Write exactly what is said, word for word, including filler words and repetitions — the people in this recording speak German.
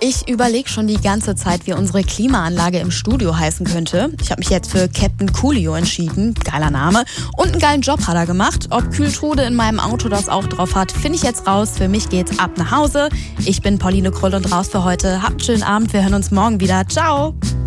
Ich überlege schon die ganze Zeit, wie unsere Klimaanlage im Studio heißen könnte. Ich habe mich jetzt für Captain Coolio entschieden. Geiler Name. Und einen geilen Job hat er gemacht. Ob Kühltrude in meinem Auto das auch drauf hat, finde ich jetzt raus. Für mich geht's ab nach Hause. Ich bin Pauline Krull und raus für heute. Habt einen schönen Abend. Wir hören uns morgen wieder. Ciao.